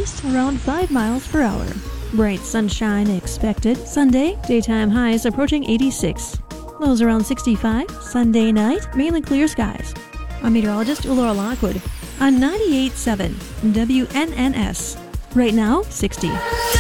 northeast around 5 miles per hour. Bright sunshine expected. Sunday, daytime highs approaching 86. Lows around 65. Sunday night, mainly clear skies. I'm meteorologist Laura Lockwood on 98.7 WNNS. Right now, 60.